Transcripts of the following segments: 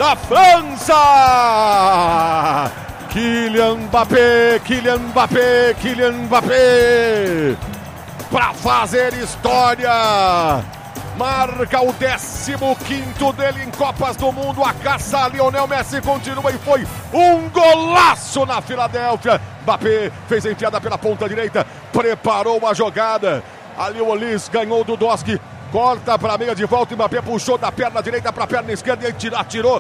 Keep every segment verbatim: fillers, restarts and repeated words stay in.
da França! Kylian Mbappé, Kylian Mbappé, Kylian Mbappé! Para fazer história! Marca o décimo quinto dele em Copas do Mundo. A caça a Lionel Messi continua e foi um golaço na Filadélfia. Mbappé fez a enfiada pela ponta direita, preparou a jogada. Ali o Olise ganhou do Doski, corta para a meia de volta. Mbappé puxou da perna direita para a perna esquerda e atirou.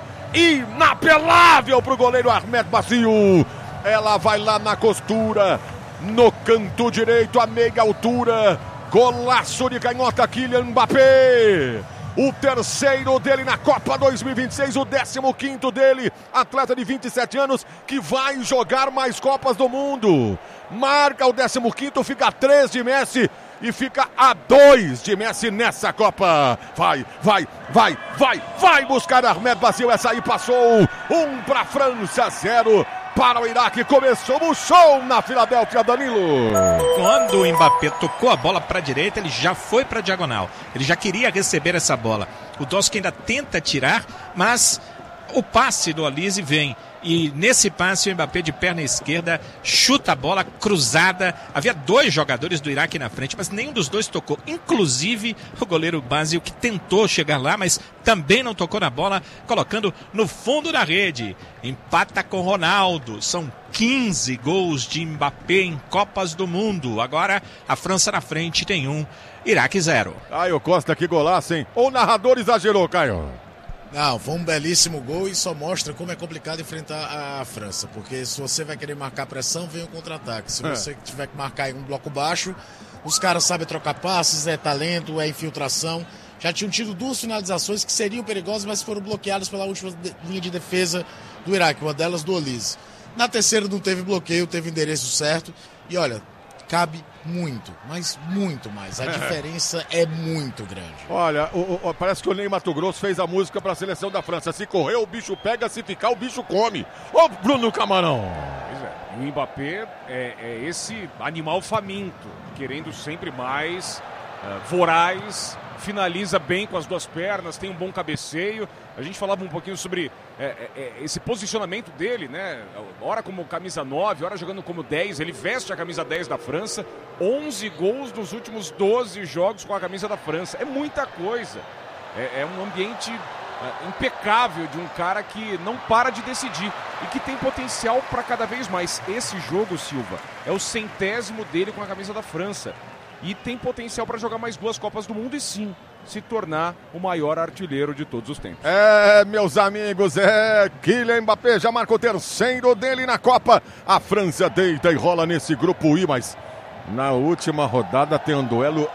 Inapelável para o goleiro Ahmed Baciu. Ela vai lá na costura, no canto direito, a meia altura. Golaço de canhota, Kylian Mbappé. O terceiro dele na Copa dois mil e vinte e seis, o décimo quinto dele. Atleta de vinte e sete anos que vai jogar mais Copas do Mundo. Marca o décimo quinto, fica a três de Messi e fica a dois de Messi nessa Copa. Vai, vai, vai, vai, vai buscar Ahmed Baciu. Essa aí passou. Um para a França, zero para o Iraque. Começou o show na Filadélfia, Danilo. Quando o Mbappé tocou a bola para a direita, ele já foi para a diagonal. Ele já queria receber essa bola. O Doski ainda tenta tirar, mas o passe do Olise vem. E nesse passe o Mbappé de perna esquerda chuta a bola cruzada. Havia dois jogadores do Iraque na frente, mas nenhum dos dois tocou. Inclusive o goleiro Baciu, que tentou chegar lá, mas também não tocou na bola, colocando no fundo da rede. Empata com Ronaldo. São quinze gols de Mbappé em Copas do Mundo. Agora a França na frente tem um, Iraque zero. Caio Costa, que golaço, hein? Ou o narrador exagerou, Caio? Não, foi um belíssimo gol e só mostra como é complicado enfrentar a França, porque se você vai querer marcar pressão, vem o contra-ataque. Se você é. tiver que marcar em um bloco baixo, os caras sabem trocar passes, é talento, é infiltração. Já tinham tido duas finalizações que seriam perigosas, mas foram bloqueadas pela última de- linha de defesa do Iraque, uma delas do Olise. Na terceira não teve bloqueio, teve endereço certo e olha, cabe muito, mas muito mais. A diferença é muito grande. Olha, o, o, parece que o Ney Mato Grosso fez a música para a seleção da França. Se correr, o bicho pega, se ficar, o bicho come. Ô, Bruno Camarão! Pois é, e o Mbappé é, é esse animal faminto, querendo sempre mais, uh, voraz, finaliza bem com as duas pernas, tem um bom cabeceio. A gente falava um pouquinho sobre é, é, esse posicionamento dele, né? Ora como camisa nove, ora jogando como dez. Ele veste a camisa dez da França. onze gols nos últimos doze jogos com a camisa da França. É muita coisa. É, é um ambiente é, impecável de um cara que não para de decidir e que tem potencial para cada vez mais. Esse jogo, Silva, é o centésimo dele com a camisa da França. E tem potencial para jogar mais duas Copas do Mundo e sim, se tornar o maior artilheiro de todos os tempos. É, meus amigos, é, Kylian Mbappé já marcou o terceiro dele na Copa. A França deita e rola nesse grupo I, mas na última rodada tem um duelo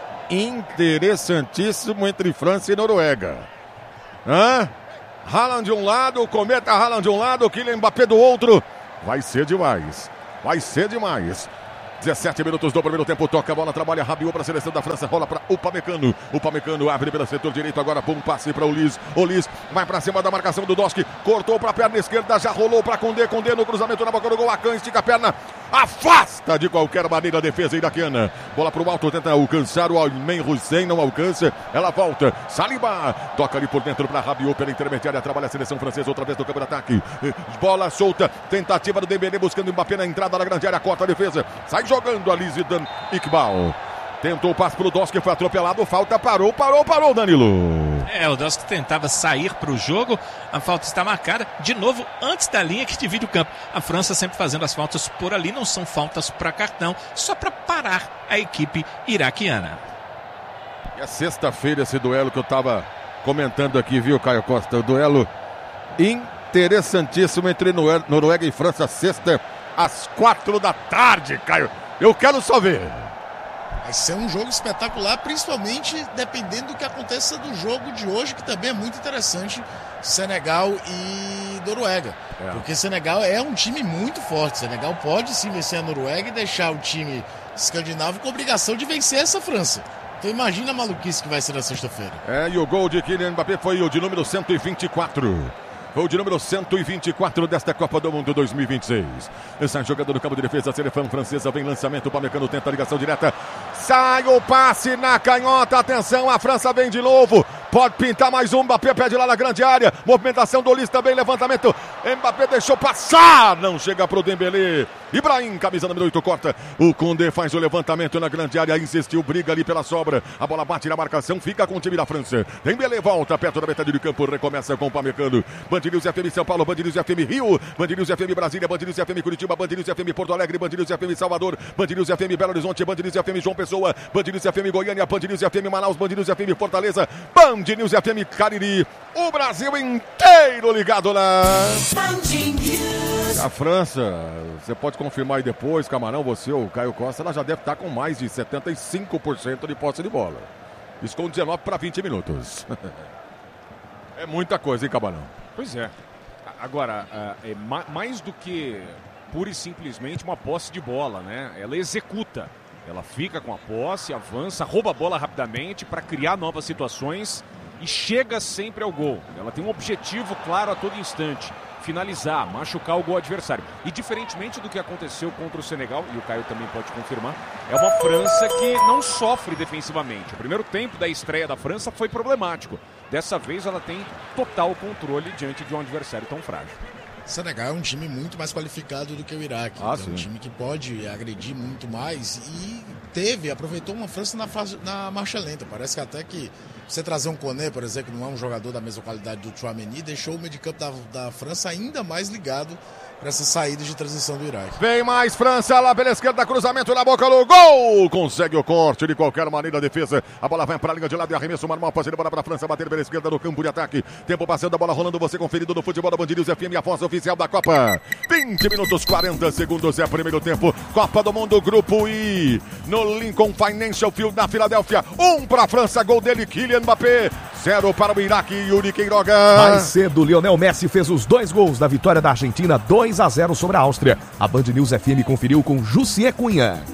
interessantíssimo entre França e Noruega. Hã? Haaland de um lado, o Cometa Haaland de um lado, o Kylian Mbappé do outro. Vai ser demais, vai ser demais. dezessete minutos do primeiro tempo, toca a bola, trabalha Rabiot para a seleção da França, rola para Upamecano. Upamecano abre pelo setor direito, agora bom passe para o Olise. Olise vai para cima da marcação do Doski, cortou para a perna esquerda, já rolou para Condé, Condé no cruzamento na boca do gol, Akan estica a perna, afasta de qualquer maneira a defesa iraquiana. Bola para o alto, tenta alcançar o Ayman Hussein, não alcança, ela volta, Saliba, toca ali por dentro para Rabiot, pela intermediária, trabalha a seleção francesa, outra vez no campo de ataque. Bola solta, tentativa do Dembélé buscando Mbappé na entrada da grande área, corta a defesa, sai jogando ali Zidane Iqbal. Tentou o passe pro Doski, foi atropelado, falta, parou, parou, parou, Danilo. É, o Doski tentava sair para o jogo, a falta está marcada, de novo, antes da linha que divide o campo. A França sempre fazendo as faltas por ali, não são faltas para cartão, só para parar a equipe iraquiana. E é sexta-feira esse duelo que eu tava comentando aqui, viu, Caio Costa? O duelo interessantíssimo entre Noruega e França, sexta, às quatro da tarde, Caio. Eu quero só ver. Vai ser um jogo espetacular, principalmente dependendo do que aconteça do jogo de hoje, que também é muito interessante, Senegal e Noruega. É. Porque Senegal é um time muito forte. Senegal pode sim vencer a Noruega e deixar o time escandinavo com a obrigação de vencer essa França. Então imagina a maluquice que vai ser na sexta-feira. É, e o gol de Kylian Mbappé foi o de número cento e vinte e quatro. Foi o de número cento e vinte e quatro desta Copa do Mundo dois mil e vinte e seis. Está jogando no campo de defesa, a seleção francesa vem lançamento, o Upamecano tenta a ligação direta. Sai o passe na canhota, atenção, a França vem de novo. Pode pintar mais um. Mbappé pede lá na grande área. Movimentação do Olise também. Levantamento. Mbappé deixou passar. Não chega pro Dembélé. Ibrahim, camisa número oito, corta. O Koundé faz o levantamento na grande área. Insistiu, briga ali pela sobra. A bola bate na marcação. Fica com o time da França. Dembélé volta perto da metade do campo. Recomeça com o Pamecano. Band News F M São Paulo. Band News F M Rio. Band News F M Brasília. Band News F M Curitiba. Band News F M Porto Alegre. Band News F M Salvador. Band News F M Belo Horizonte. Band News F M João Pessoa. Band News F M Goiânia. Band News F M Manaus. Band News F M Fortaleza. Band News F M Cariri. O Brasil inteiro ligado lá. A França, você pode confirmar aí depois, Camarão, você ou o Caio Costa, ela já deve estar com mais de setenta e cinco por cento de posse de bola. Isso com dezenove para vinte minutos. É muita coisa, hein, Camarão? Pois é. Agora, é mais do que pura e simplesmente uma posse de bola, né? Ela executa. Ela fica com a posse, avança, rouba a bola rapidamente para criar novas situações e chega sempre ao gol. Ela tem um objetivo claro a todo instante: finalizar, machucar o gol adversário. E diferentemente do que aconteceu contra o Senegal, e o Caio também pode confirmar, é uma França que não sofre defensivamente. O primeiro tempo da estreia da França foi problemático. Dessa vez ela tem total controle diante de um adversário tão frágil. Senegal é um time muito mais qualificado do que o Iraque. Ah, é um time que pode agredir muito mais e teve, aproveitou uma França na, fase, na marcha lenta. Parece que até que você trazer um Koné, por exemplo, que não é um jogador da mesma qualidade do Tchouaméni, deixou o meio de campo da, da França ainda mais ligado para essa saída de transição do Iraque. Vem mais França lá pela esquerda, cruzamento na boca do gol. Consegue o corte de qualquer maneira a defesa. A bola vai para a linha de lado e arremesso normal, passando a bola para a França, bater pela esquerda no campo de ataque. Tempo passando, a bola rolando, você conferido no futebol da Band News F M, a voz oficial da Copa. vinte minutos, quarenta segundos é primeiro tempo. Copa do Mundo, Grupo I. No Lincoln Financial Field, na Filadélfia. Um para a França, gol dele, Kylian Mbappé. Zero para o Iraque, Yuri Queiroga. Mais cedo, Lionel Messi fez os dois gols da vitória da Argentina, dois a zero sobre a Áustria. A Band News F M conferiu com Jussier Cunha.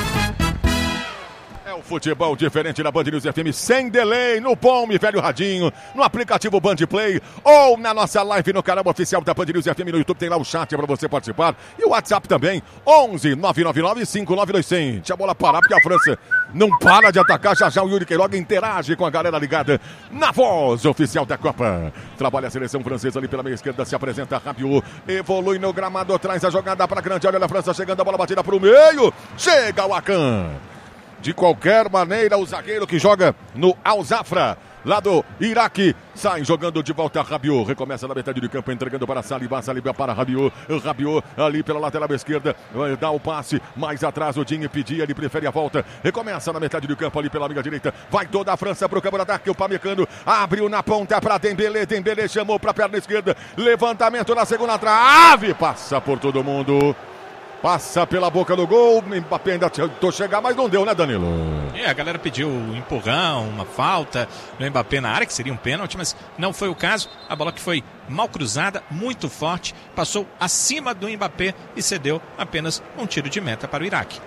É o futebol diferente na Band News F M, sem delay, no bom e velho radinho, no aplicativo Band Play ou na nossa live no canal oficial da Band News F M no YouTube. Tem lá o chat para você participar e o WhatsApp também, onze nove nove nove cinco nove dois zero zero. A bola parar porque a França não para de atacar. Já já o Yuri Queiroga interage com a galera ligada na voz oficial da Copa. Trabalha a seleção francesa ali pela meia esquerda, se apresenta Rabiot, evolui no gramado, traz a jogada para a grande área da França, chegando a bola batida para o meio, chega o Akan. De qualquer maneira, o zagueiro que joga no Al Zafra, lá do Iraque, sai jogando de volta Rabiot. Recomeça na metade do campo, entregando para Saliba, Saliba para Rabiot. Rabiot ali pela lateral esquerda, dá o passe, mais atrás o Dinho pedia, ele prefere a volta. Recomeça na metade do campo ali pela amiga direita, vai toda a França para o campo de ataque, o Pamecano abriu na ponta para Dembélé, Dembélé chamou para a perna esquerda, levantamento na segunda trave, passa por todo mundo. Passa pela boca do gol, Mbappé ainda tentou chegar, mas não deu, né, Danilo? É, a galera pediu um empurrão, uma falta no Mbappé na área, que seria um pênalti, mas não foi o caso. A bola que foi mal cruzada, muito forte, passou acima do Mbappé e cedeu apenas um tiro de meta para o Iraque.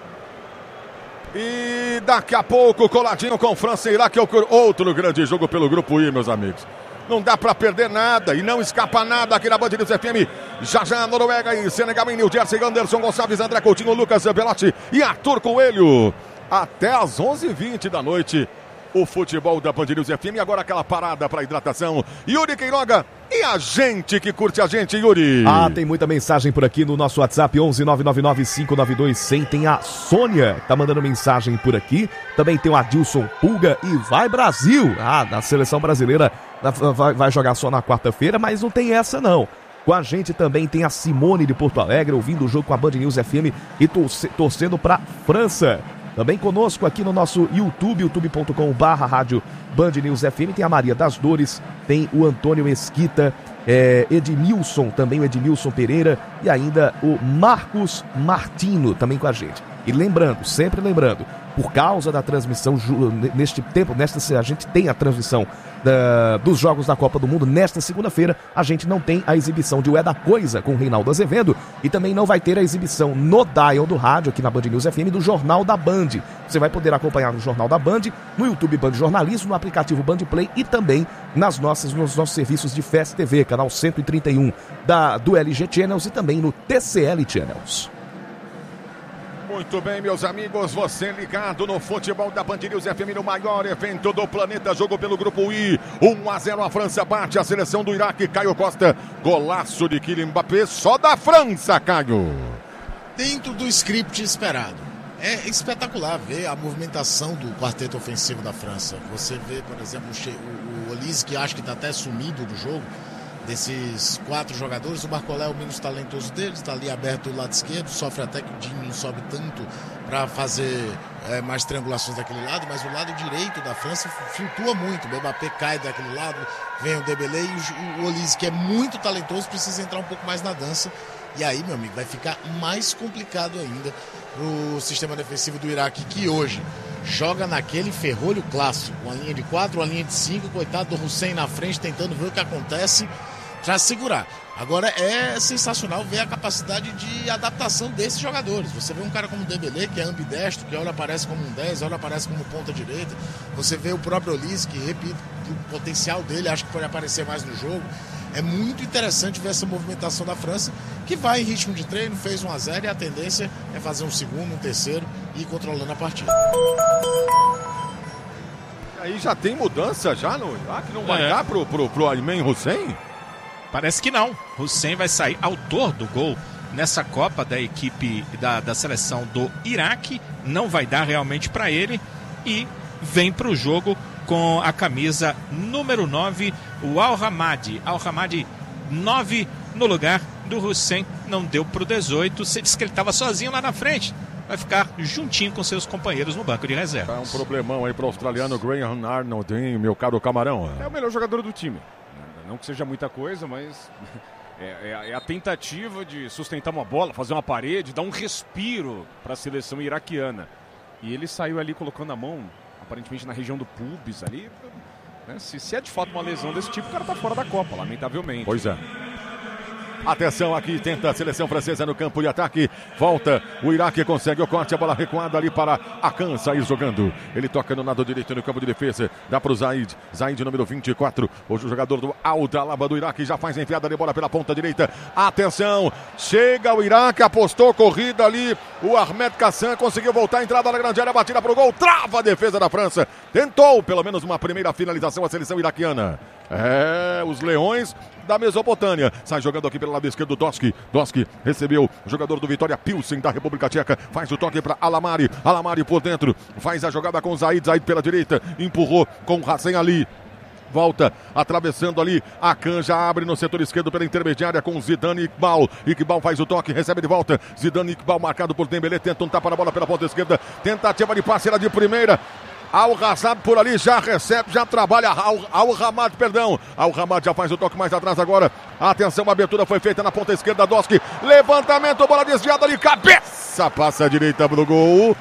E daqui a pouco, coladinho com França e Iraque, outro grande jogo pelo Grupo I, meus amigos. Não dá pra perder nada e não escapa nada aqui na Band News F M. Já já Noruega e Senegal em New Jersey. Anderson Gonçalves, André Coutinho, Lucas Belotti e Arthur Coelho. Até às onze e vinte da noite, o futebol da Band News F M. Agora aquela parada para hidratação. Yuri Queiroga e a gente que curte a gente, Yuri. Ah, tem muita mensagem por aqui no nosso WhatsApp, onze nove nove nove cinco nove dois zero zero. Tem a Sônia, tá mandando mensagem por aqui. Também tem o Adilson Pulga e vai Brasil. Ah, na seleção brasileira vai, vai jogar só na quarta-feira, mas não tem essa não. Com a gente também tem a Simone de Porto Alegre, ouvindo o jogo com a Band News F M e torce, torcendo pra França. Também conosco aqui no nosso YouTube, youtube ponto com barra rádio Band News F M, tem a Maria das Dores, tem o Antônio Mesquita, é, Edmilson, também o Edmilson Pereira e ainda o Marcos Martino também com a gente. E lembrando, sempre lembrando, por causa da transmissão, neste tempo, nesta, a gente tem a transmissão da, dos Jogos da Copa do Mundo. Nesta segunda-feira, a gente não tem a exibição de Ué da Coisa com o Reinaldo Azevedo e também não vai ter a exibição no dial do rádio, aqui na Band News F M, do Jornal da Band. Você vai poder acompanhar no Jornal da Band, no YouTube Band Jornalismo, no aplicativo Band Play e também nas nossas, nos nossos serviços de F E S T V, canal cento e trinta e um da, do L G Channels e também no T C L Channels. Muito bem, meus amigos, você ligado no futebol da Band News F M, no maior evento do planeta, jogo pelo grupo I, um a zero a França bate a seleção do Iraque, Caio Costa, golaço de Kylian Mbappé, só da França, Caio. Dentro do script esperado. É espetacular ver a movimentação do quarteto ofensivo da França. Você vê, por exemplo, o, o Olise, que acho que está até sumido do jogo. Desses quatro jogadores, o Barcola é o menos talentoso deles, está ali aberto do lado esquerdo, sofre até que o Dinho não sobe tanto para fazer é, mais triangulações daquele lado, mas o lado direito da França flutua muito. O Mbappé cai daquele lado, vem o Dembélé e o, o Olise, que é muito talentoso, precisa entrar um pouco mais na dança. E aí, meu amigo, vai ficar mais complicado ainda pro sistema defensivo do Iraque, que hoje joga naquele ferrolho clássico, uma linha de quatro, uma linha de cinco, coitado do Hussein na frente, tentando ver o que acontece para segurar. Agora é sensacional ver a capacidade de adaptação desses jogadores. Você vê um cara como o Dembélé, que é ambidestro, que ora aparece como um dez, ora aparece como ponta direita. Você vê o próprio Olise, que, repito, o potencial dele acho que pode aparecer mais no jogo. É muito interessante ver essa movimentação da França, que vai em ritmo de treino, fez um a zero e a tendência é fazer um segundo, um terceiro e ir controlando a partida. Aí já tem mudança já no Iraque? Não vai É. dar pro, pro, pro Ayman Hussein? Parece que não. Hussein vai sair autor do gol nessa Copa da equipe da, da seleção do Iraque. Não vai dar realmente para ele e vem para o jogo com a camisa número nove, o Al-Hamadi. Al-Hamadi nove no lugar do Hussein. Não deu para o dezoito. Você disse que ele estava sozinho lá na frente. Vai ficar juntinho com seus companheiros no banco de reserva. É um problemão aí pro australiano Graham Arnold, hein, meu caro camarão. É o melhor jogador do time. Não que seja muita coisa, mas é, é- é a tentativa de sustentar uma bola, fazer uma parede, dar um respiro para a seleção iraquiana. E ele saiu ali colocando a mão, aparentemente na região do pubis ali. Né? Se, se é de fato uma lesão desse tipo, o cara tá fora da Copa, lamentavelmente. Pois é. Atenção aqui, tenta a seleção francesa no campo de ataque. Volta, o Iraque consegue o corte, a bola recuada ali para Akan sair jogando. Ele toca no lado direito no campo de defesa. Dá para o Zaid. Zaid, número vinte e quatro. Hoje o jogador do Al-Dalaba do Iraque já faz a enfiada de bola pela ponta direita. Atenção, chega o Iraque, apostou corrida ali. O Ahmed Kassan conseguiu voltar a entrada na grande área, batida para o gol. Trava a defesa da França. Tentou pelo menos uma primeira finalização a seleção iraquiana. É, os Leões da Mesopotâmia. Sai jogando aqui pelo lado esquerdo, Doski. Doski recebeu o jogador do Vitória Pilsen da República Tcheca. Faz o toque para Alamari. Alamari por dentro. Faz a jogada com o Zaid. Zaid pela direita. Empurrou com o Hassan Ali. Volta, atravessando ali. Akan já abre no setor esquerdo pela intermediária com Zidane e Iqbal. Iqbal faz o toque, recebe de volta. Zidane e Iqbal marcado por Dembélé. Tenta um tapa na bola pela ponta esquerda. Tentativa de passe, era de primeira. Al-Hassab por ali já recebe, já trabalha. Al-Hamad, perdão. Al-Hamad já faz o toque mais atrás agora. Atenção, a abertura foi feita na ponta esquerda. Doski, levantamento, bola desviada ali, cabeça. Passa a direita pro gol.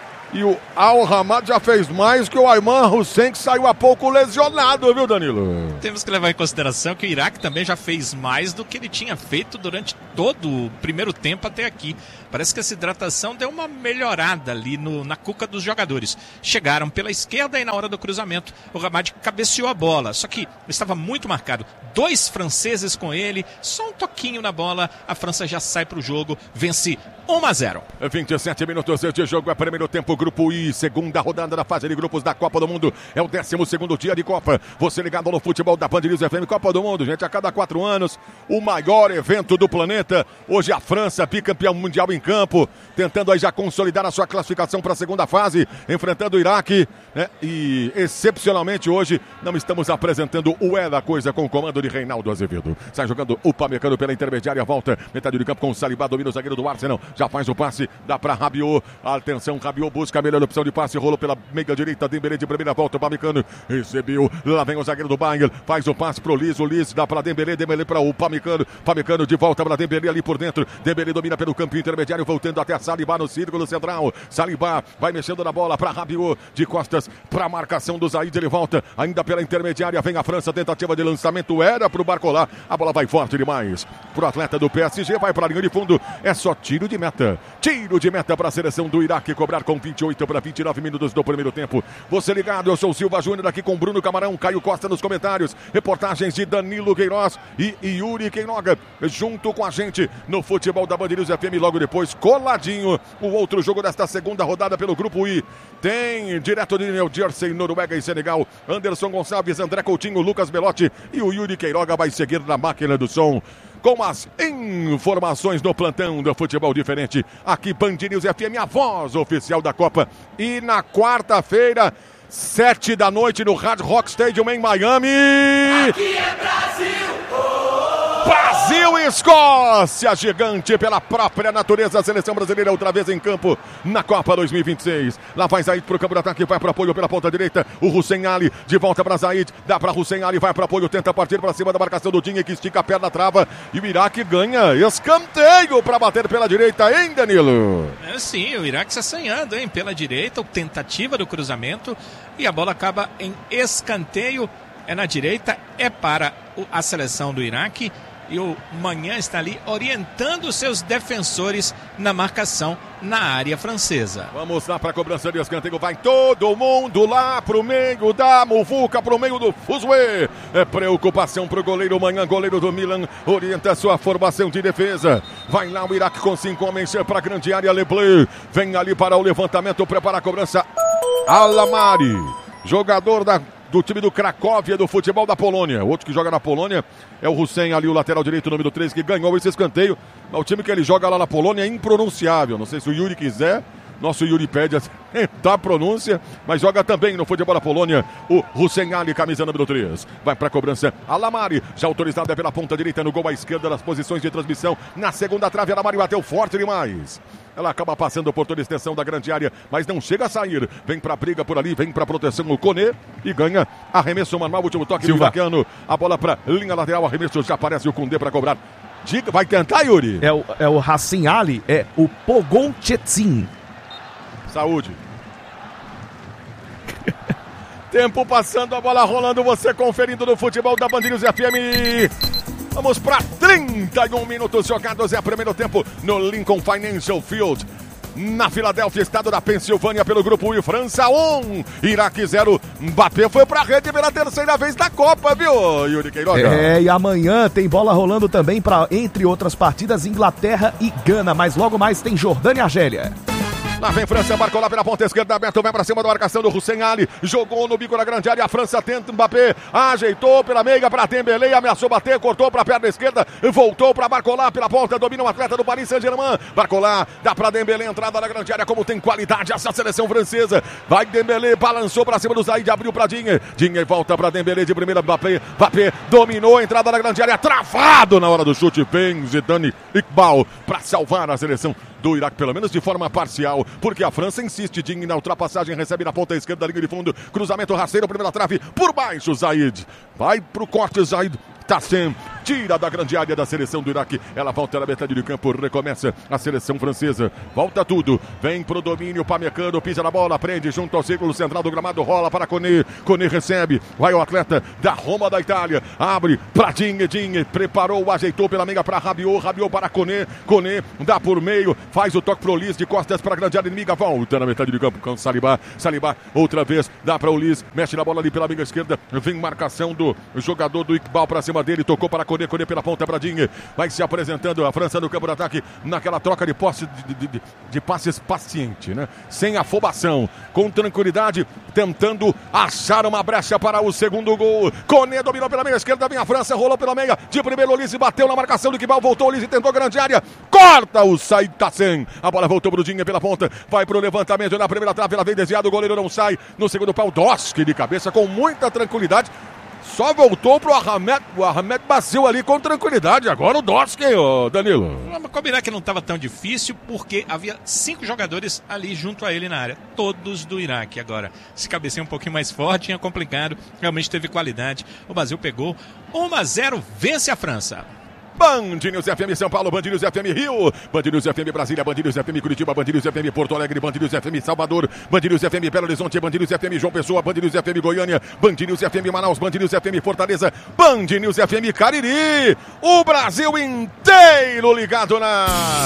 E o Al-Hamad já fez mais que o Ayman Hussein, que saiu há pouco lesionado, viu, Danilo? Temos que levar em consideração que o Iraque também já fez mais do que ele tinha feito durante todo o primeiro tempo até aqui. Parece que essa hidratação deu uma melhorada ali no, na cuca dos jogadores. Chegaram pela esquerda e na hora do cruzamento o Hamad cabeceou a bola. Só que estava muito marcado. Dois franceses com ele, só um toquinho na bola. A França já sai para o jogo, vence um a zero. vinte e sete minutos de jogo, é primeiro tempo, grupo I, segunda rodada da fase de grupos da Copa do Mundo. É o décimo segundo dia de Copa. Você ligado no futebol da Band News F M, Copa do Mundo, gente, a cada quatro anos, o maior evento do planeta. Hoje a França, bicampeão mundial em campo, tentando aí já consolidar a sua classificação para a segunda fase, enfrentando o Iraque, né? E excepcionalmente hoje não estamos apresentando o É da Coisa com o comando de Reinaldo Azevedo. Sai jogando o Pamecano pela intermediária, volta, metade do campo com o Saliba, domina o zagueiro do Arsenal, já faz o passe, dá para Rabiot. Atenção, Rabiot busca a melhor opção de passe, rolou pela meia direita, Dembélé de primeira volta, o Pamecano recebeu, lá vem o zagueiro do Bayern, faz o passe pro Liz, o Liz dá para Dembélé, Dembélé para o Pamecano, Pamecano de volta para Dembélé ali por dentro, Dembélé domina pelo campo intermediário, voltando até Saliba no círculo central, Saliba vai mexendo na bola para Rabiot, de costas para a marcação do Zaid, ele volta, ainda pela intermediária, vem a França, tentativa de lançamento, era pro Barcola, a bola vai forte demais, pro atleta do P S G, vai para a linha de fundo, é só tiro de meta. Tiro de meta para a seleção do Iraque, cobrar com vinte e oito para vinte e nove minutos do primeiro tempo. Você ligado, eu sou o Silva Júnior aqui com Bruno Camarão, Caio Costa nos comentários, reportagens de Danilo Queiroz e Yuri Queiroga, junto com a gente no futebol da Band News F M, logo depois, coladinho, o outro jogo desta segunda rodada pelo Grupo I. Tem direto de New Jersey, Noruega e Senegal, Anderson Gonçalves, André Coutinho, Lucas Belotti e o Yuri Queiroga vai seguir na máquina do som com as informações do plantão do futebol diferente. Aqui Band News F M, a voz oficial da Copa. E na quarta-feira, sete da noite, no Hard Rock Stadium em Miami. Aqui é Brasil! Oh! Brasil e Escócia, gigante pela própria natureza. A seleção brasileira outra vez em campo na Copa dois mil e vinte e seis. Lá vai Zaid pro campo de ataque, vai para apoio pela ponta direita. O Hussein Ali de volta para Zaid, dá para Hussein Ali, vai para apoio, tenta partir para cima da marcação do Dinho, que estica a perna, trava. E o Iraque ganha escanteio para bater pela direita, hein, Danilo? É, sim, o Iraque se assanhando, hein, pela direita, tentativa do cruzamento e a bola acaba em escanteio. É na direita, é para a seleção do Iraque. E o Manhã está ali orientando os seus defensores na marcação na área francesa. Vamos lá para a cobrança de escanteio. Vai todo mundo lá pro meio da muvuca, pro meio do fuzuê. É preocupação pro goleiro Manhã, goleiro do Milan. Orienta a sua formação de defesa. Vai lá o Iraque com cinco homens para a grande área. Leblé vem ali para o levantamento, prepara a cobrança. Alamari, jogador da... do time do Cracóvia, do futebol da Polônia. O outro que joga na Polônia é o Hussein ali, o lateral direito, número três, que ganhou esse escanteio. O time que ele joga lá na Polônia é impronunciável. Não sei se o Yuri quiser, nosso Yuri pede a pronúncia, mas joga também no futebol da Polônia o Hussein Ali, camisa número três. Vai para a cobrança, Alamari, já autorizada pela ponta direita, no gol à esquerda das posições de transmissão. Na segunda trave, Alamari bateu forte demais. Ela acaba passando por toda a extensão da grande área, mas não chega a sair. Vem pra briga por ali, vem pra proteção o Koné e ganha arremesso manual, último toque do iraquiano. A bola pra linha lateral, arremesso, já aparece o Koundé pra cobrar. Diga, vai tentar, Yuri? É o, é o Hassan Ali, é o Pogon Chetsin. Saúde. Tempo passando, a bola rolando, você conferindo no futebol da Band News F M. Vamos para trinta e um minutos jogados, é o primeiro tempo no Lincoln Financial Field, na Filadélfia, estado da Pensilvânia, pelo Grupo I. França um, Iraque zero. Mbappé foi para a rede pela terceira vez na Copa, viu, Yuri Queiroga? É, e amanhã tem bola rolando também para, entre outras partidas, Inglaterra e Gana, mas logo mais tem Jordânia e Argélia. Lá vem França, marcou lá pela ponta esquerda, aberto, vem pra cima da marcação do Hussein Ali, jogou no bico da grande área, a França tenta, Mbappé ajeitou pela meia pra Dembélé, ameaçou bater, cortou pra perna esquerda, voltou pra Barcola pela ponta, domina o atleta do Paris Saint-Germain, Barcola, dá pra Dembélé, entrada na grande área, como tem qualidade essa seleção francesa, vai Dembélé, balançou pra cima do Zaid, abriu pra Dinhe, Dinhe volta pra Dembélé de primeira, Mbappé, Mbappé dominou a entrada na grande área, travado na hora do chute, vem Zidane Iqbal pra salvar a seleção do Iraque, pelo menos de forma parcial, porque a França insiste, Dinho na ultrapassagem, recebe na ponta esquerda da linha de fundo, cruzamento rasteiro, primeira trave, por baixo, Zaid, vai pro corte, Zaid, Tassem, tira da grande área da seleção do Iraque, ela volta na metade do campo, recomeça a seleção francesa, volta tudo, vem pro domínio, Pamecano, pisa na bola, prende junto ao círculo central do gramado, rola para Koné, Koné recebe, vai o atleta da Roma da Itália, abre pra Dinhe, Dinhe, preparou, ajeitou pela meia para Rabiot, Rabiot para Koné, Koné, dá por meio, faz o toque pro Liz, de costas para a grande área inimiga, volta na metade do campo com Saliba, Saliba, outra vez, dá para o Liz, mexe na bola ali pela meia esquerda, vem marcação do jogador do Iqbal para cima dele, tocou para Koné, Koné pela ponta para Dinhe, vai se apresentando a França no campo de ataque, naquela troca de posse de, de, de, de passes paciente, né? Sem afobação, com tranquilidade, tentando achar uma brecha para o segundo gol. Koné dominou pela meia esquerda, vem a França, rolou pela meia, de primeiro o Liz, bateu na marcação do Iqbal, voltou o Liz e tentou grande área, corta o Said Tassem, a bola voltou pro Dinhe pela ponta, vai pro levantamento na primeira trave, ela vem desviado, o goleiro não sai, no segundo pau, Doski de cabeça com muita tranquilidade, só voltou pro Ahmed, o Ahmed bateu ali com tranquilidade, agora o Doski, ô Danilo. Vamos combinar que não estava tão difícil, porque havia cinco jogadores ali junto a ele na área, todos do Iraque. Agora, se cabeceia um pouquinho mais forte, tinha complicado, realmente teve qualidade, o Brasil pegou um a zero, vence a França. Band News F M São Paulo, Band News F M Rio, Band News F M Brasília, Band News F M Curitiba, Band News F M Porto Alegre, Band News F M Salvador, Band News F M Belo Horizonte, Band News F M João Pessoa, Band News F M Goiânia, Band News F M Manaus, Band News F M Fortaleza, Band News F M Cariri. O Brasil inteiro ligado na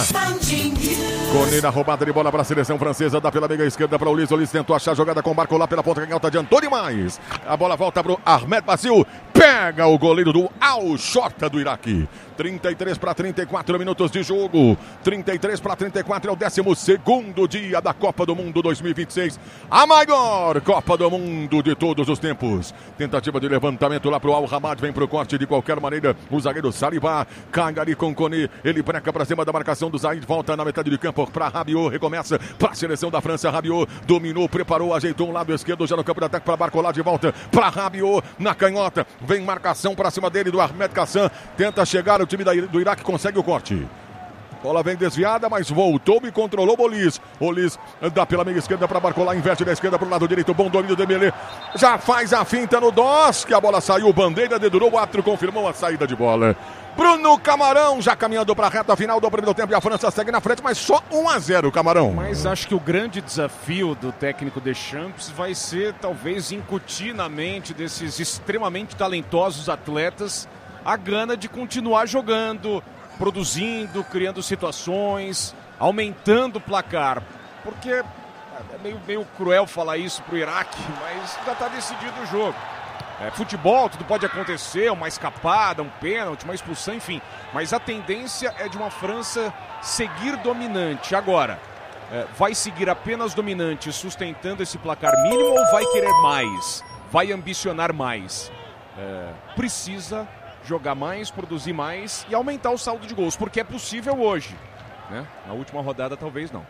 Cone na roubada de bola para a seleção francesa, dá pela meia esquerda para o Ulisses. O Ulisses tentou achar a jogada com o Barco lá pela ponta canhota, adiantou demais. A bola volta para o Ahmed Basil, pega o goleiro do Al-Shorta do Iraque. trinta e três para trinta e quatro minutos de jogo. trinta e três para trinta e quatro é o décimo segundo dia da Copa do Mundo dois mil e vinte e seis. A maior Copa do Mundo de todos os tempos. Tentativa de levantamento lá para o Al-Hamad, vem para o corte de qualquer maneira. O zagueiro Saliba cai ali com o Cone. Ele breca para cima da marcação do Zaid, volta na metade de campo para Rabiot, recomeça para a seleção da França. Rabiot dominou, preparou, ajeitou um lado esquerdo já no campo de ataque para Barcola, de volta para Rabiot na canhota. Vem marcação para cima dele do Ahmed Kassan, tenta chegar o time do Iraque, consegue o corte. Bola vem desviada, mas voltou e controlou o Olis. Olis dá pela meia esquerda para Barcola, inverte da esquerda para o lado direito. Bom domínio do Dembélé. Já faz a finta no Dosk. A bola saiu, bandeira, dedurou, o árbitro confirmou a saída de bola. Bruno Camarão já caminhando para a reta final do primeiro tempo e a França segue na frente, mas só um a zero, Camarão. Mas acho que o grande desafio do técnico Deschamps vai ser talvez incutir na mente desses extremamente talentosos atletas a gana de continuar jogando, produzindo, criando situações, aumentando o placar. Porque é meio, meio cruel falar isso pro Iraque, mas já está decidido o jogo. É, futebol, tudo pode acontecer, uma escapada, um pênalti, uma expulsão, enfim. Mas a tendência é de uma França seguir dominante. Agora, é, vai seguir apenas dominante, sustentando esse placar mínimo, ou vai querer mais? Vai ambicionar mais? É, precisa jogar mais, produzir mais e aumentar o saldo de gols, porque é possível hoje, né? Na última rodada talvez não.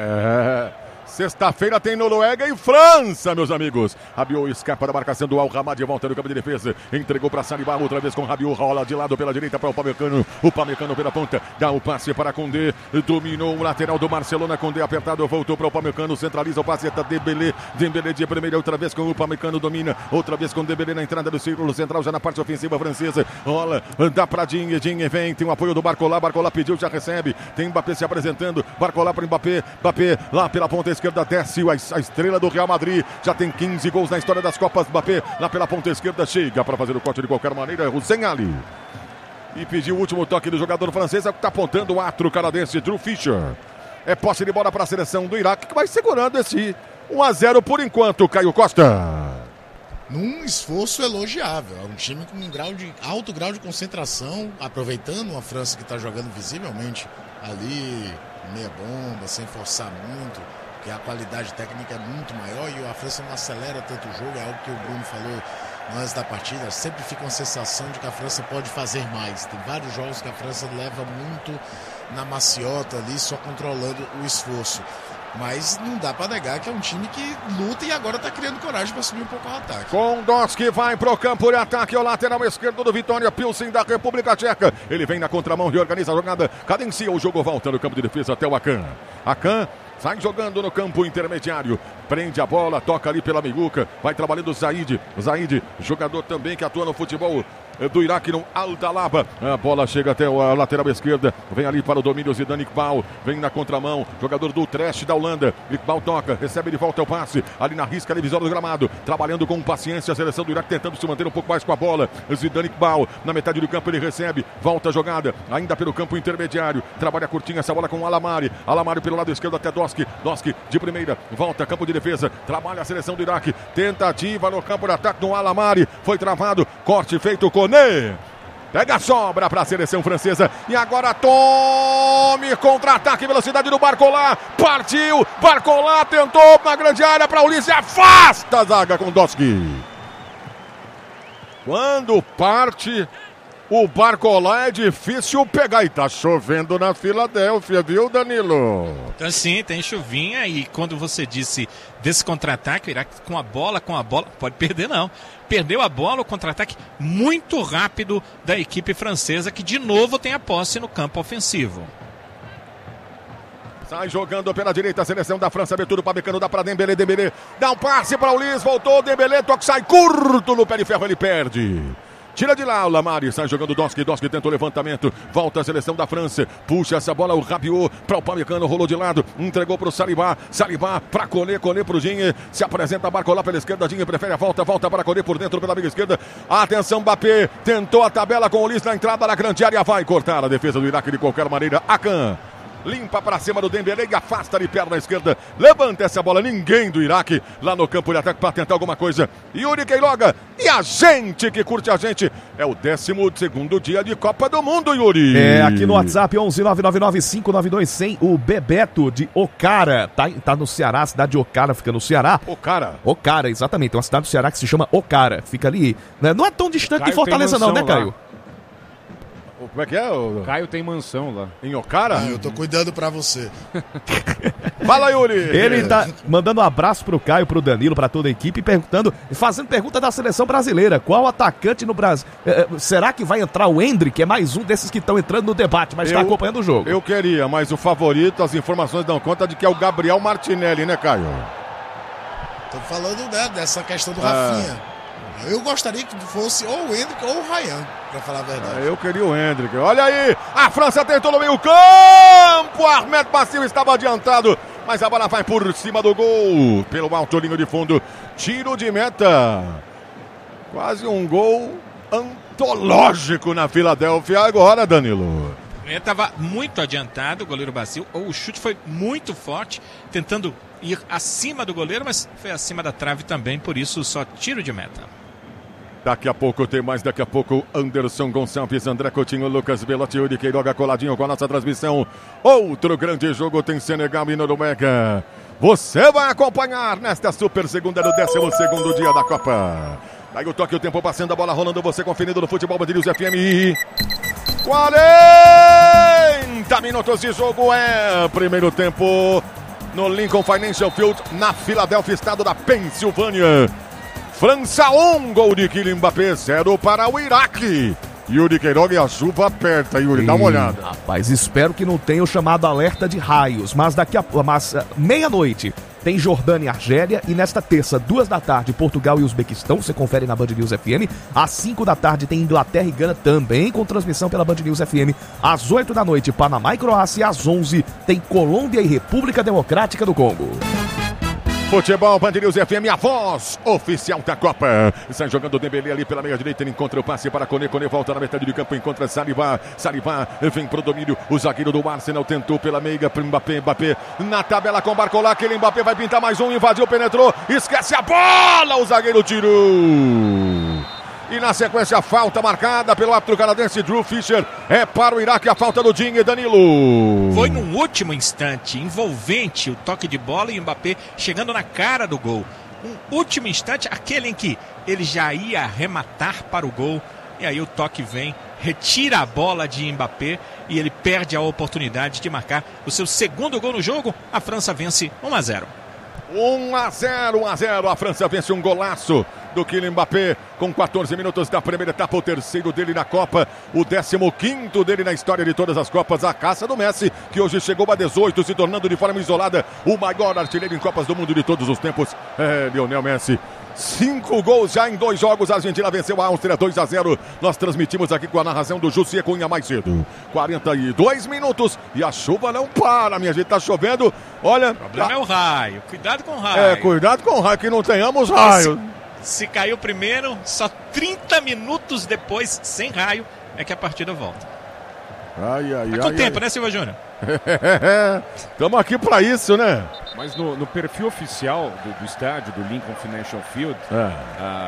É... Sexta-feira tem Noruega e França, meus amigos. Rabiot escapa da marcação do Al-Hamad, volta no campo de defesa. Entregou para Saliba, outra vez com Rabiot, rola de lado pela direita para o Pamecano. O Pamecano pela ponta, dá o passe para Condé. Dominou o lateral do Barcelona, Condé apertado, voltou para o Pamecano, centraliza o passe, está Dembélé. Dembélé de primeira, outra vez com o Pamecano, domina. Outra vez com Dembélé na entrada do círculo central, já na parte ofensiva francesa. Rola, dá para Dinhe, Dinhe vem, tem o apoio do Barcola. Barcola pediu, já recebe. Tem Mbappé se apresentando. Barcola para Mbappé. Mbappé lá pela ponta esquerda, desce a, a estrela do Real Madrid, já tem quinze gols na história das Copas. Mbappé lá pela ponta esquerda, chega para fazer o corte de qualquer maneira, Hussein Ali. E pediu o último toque do jogador francês, é o que está apontando o atro canadense Drew Fisher. É posse de bola para a seleção do Iraque, que vai segurando esse um a zero por enquanto, Caio Costa. Num esforço elogiável, é um time com um grau de, alto grau de concentração, aproveitando uma França que está jogando visivelmente ali, meia bomba, sem forçar muito, porque a qualidade técnica é muito maior e a França não acelera tanto o jogo, é algo que o Bruno falou antes da partida. Sempre fica uma sensação de que a França pode fazer mais. Tem vários jogos que a França leva muito na maciota ali, só controlando o esforço. Mas não dá para negar que é um time que luta e agora está criando coragem para subir um pouco ao ataque. Kondoski vai pro campo de ataque, o lateral esquerdo do Vitória Pilsen da República Tcheca. Ele vem na contramão, reorganiza a jogada, cadencia o jogo, volta no campo de defesa até o Akan. Akan sai jogando no campo intermediário, prende a bola, toca ali pela meiuca, vai trabalhando o Zaid. Zaid, jogador também que atua no futebol do Iraque, no Al-Dalaba. A bola chega até a lateral esquerda, vem ali para o domínio Zidane Iqbal, vem na contramão, jogador do Utrecht da Holanda. Iqbal toca, recebe de volta o passe, ali na risca divisória do gramado, trabalhando com paciência a seleção do Iraque, tentando se manter um pouco mais com a bola. Zidane Iqbal, na metade do campo ele recebe, volta a jogada, ainda pelo campo intermediário, trabalha curtinho essa bola com o Alamari. Alamari pelo lado esquerdo até Dosk. Dosk de primeira, volta campo de defesa, trabalha a seleção do Iraque, tentativa no campo de ataque do Alamari, foi travado, corte feito com Ney. Pega a sobra para a seleção francesa e agora tome contra-ataque, velocidade do Barcola, partiu, Barcola tentou na grande área para o Ulisses, afasta a zaga com Doski. Quando parte o Barcola é difícil pegar e tá chovendo na Filadélfia, viu, Danilo? Então sim, tem chuvinha e quando você disse desse contra-ataque, o Iraque com a bola, com a bola, pode perder não. Perdeu a bola, o contra-ataque muito rápido da equipe francesa, que de novo tem a posse no campo ofensivo. Sai jogando pela direita a seleção da França, abertura para Pamecano, dá para Dembélé, Dembélé, dá um passe para o Ulisses, voltou, Dembélé, toque, sai curto no pé de ferro, ele perde. Tira de lá o Lamari, sai jogando o Doski, Doski tenta o levantamento, volta a seleção da França, puxa essa bola, o Rabiot para o Pamecano, rolou de lado, entregou para o Saliba, Saliba para Koné, Koné para o Dinhe, se apresenta Barcola pela esquerda, Dinhe prefere a volta, volta para Koné por dentro pela amiga esquerda, atenção Mbappé, tentou a tabela com o Ulisses na entrada da grande área, vai cortar a defesa do Iraque de qualquer maneira, Akan. Limpa para cima do Dembélé e afasta de perna esquerda. Levanta essa bola, ninguém do Iraque lá no campo de ataque para tentar alguma coisa. Yuri Queiroga e a gente que curte a gente. É o décimo segundo dia de Copa do Mundo, Yuri. É, aqui no WhatsApp onze nove nove nove cinco nove dois zero zero, o Bebeto de Ocara. Tá, tá no Ceará, a cidade de Ocara fica no Ceará. Ocara? Ocara, exatamente. É uma cidade do Ceará que se chama Ocara. Fica ali, né? Não é tão distante de Fortaleza não, né, Caio? Lá. Como é que é? O Caio tem mansão lá. Em Ocara? Ah, eu tô cuidando pra você. Fala, Yuri! Ele tá mandando um abraço pro Caio, pro Danilo, pra toda a equipe, perguntando, fazendo pergunta da seleção brasileira. Qual atacante no Brasil? É, será que vai entrar o Endrick? É mais um desses que estão entrando no debate, mas está acompanhando o jogo. Eu queria, mas o favorito, as informações dão conta de que é o Gabriel Martinelli, né, Caio? Tô falando, né, dessa questão do ah. Rafinha. Eu gostaria que fosse ou o Endrick ou o Ryan, pra falar a verdade. Eu queria o Endrick. Olha aí, a França tentou no meio campo. Ahmed Bassil estava adiantado, mas a bola vai por cima do gol. Pelo alto linho de fundo, tiro de meta. Quase um gol antológico na Filadélfia agora, Danilo. Ele estava muito adiantado, o goleiro Bassil. O chute foi muito forte, tentando ir acima do goleiro, mas foi acima da trave também, por isso só tiro de meta. Daqui a pouco tem mais, daqui a pouco Anderson Gonçalves, André Coutinho, Lucas Belotti, Yuri Queiroga coladinho com a nossa transmissão. Outro grande jogo tem Senegal e Noruega. Você vai acompanhar nesta super segunda do décimo segundo dia da Copa. Daí o toque, o tempo passando, a bola rolando, você conferindo no Futebol Band News F M. quarenta minutos de jogo, é primeiro tempo no Lincoln Financial Field, na Filadélfia, estado da Pensilvânia. França um, gol de Kylian Mbappé, zero para o Iraque. Yuri Queiroga e a chuva aperta, Yuri, dá uma olhada. Rapaz, espero que não tenha o chamado alerta de raios, mas daqui a mas, uh, meia-noite tem Jordânia e Argélia, e nesta terça, duas da tarde, Portugal e Uzbequistão, você confere na Band News F M. Às cinco da tarde tem Inglaterra e Gana, também com transmissão pela Band News F M. Às oito da noite, Panamá e Croácia, e às onze tem Colômbia e República Democrática do Congo. Futebol Band News F M, a voz oficial da Copa. Sai jogando o Dembélé ali pela meia direita, ele encontra o passe para Koné, Koné volta na metade do campo, encontra Saliba, Saliba vem pro domínio, o zagueiro do Arsenal tentou pela meia, Mbappé, Mbappé na tabela com Barcola, aquele Mbappé vai pintar mais um, invadiu, penetrou, esquece a bola, o zagueiro tirou. E na sequência, a falta marcada pelo árbitro canadense Drew Fisher. É para o Iraque a falta do Dinhe, Danilo. Foi num último instante, envolvente, o toque de bola e o Mbappé chegando na cara do gol. Um último instante, aquele em que ele já ia arrematar para o gol. E aí o toque vem, retira a bola de Mbappé e ele perde a oportunidade de marcar o seu segundo gol no jogo. A França vence um a zero. um a zero, um a zero. A França vence um golaço do Kylian Mbappé com quatorze minutos da primeira etapa, o terceiro dele na Copa, o décimo quinto dele na história de todas as Copas, a caça do Messi, que hoje chegou a dezoito, se tornando de forma isolada o maior artilheiro em Copas do Mundo de todos os tempos. É, Lionel Messi. Cinco gols já em dois jogos. A Argentina venceu a Áustria dois a zero. Nós transmitimos aqui com a narração do Jussi Cunha mais cedo. quarenta e dois minutos e a chuva não para, minha gente. Tá chovendo. Olha. O problema tá... é o raio. Cuidado com o raio. É, cuidado com o raio, que não tenhamos raio. Se, se caiu primeiro, só trinta minutos depois, sem raio, é que a partida volta. Ai, ai, tá com ai, tempo, ai. né, Silva Júnior? Estamos aqui pra isso, né? Mas no, no perfil oficial do, do estádio, do Lincoln Financial Field, é. a